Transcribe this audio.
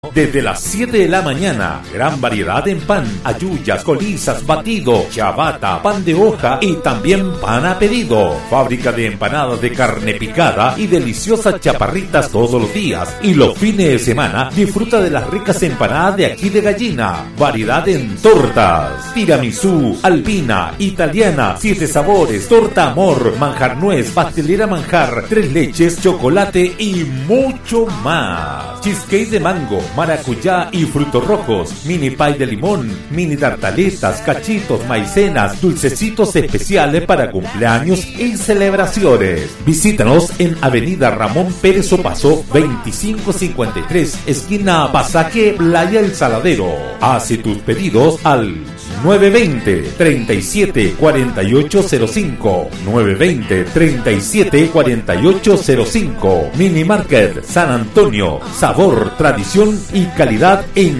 Desde las 7 de la mañana, gran variedad en pan, halluyas, colizas, batido, ciabatta, pan de hoja y también pan a pedido. Fábrica de empanadas de carne picada y deliciosas chaparritas todos los días. Y los fines de semana, disfruta de las ricas empanadas de ají de gallina. Variedad en tortas, tiramisú, alpina, italiana, 7 sabores, torta amor, manjar nuez, pastelera manjar, 3 leches, chocolate y mucho más. Cheesecake de mango, maracuyá y frutos rojos, mini pie de limón, mini tartaletas, cachitos, maicenas, dulcecitos especiales para cumpleaños y celebraciones. Visítanos en Avenida Ramón Pérez Opaso, 2553, esquina Pasaje, Playa El Saladero. Hace tus pedidos al 920-374805, 920-374805. Mini Market San Antonio, sabor, tradición y calidad en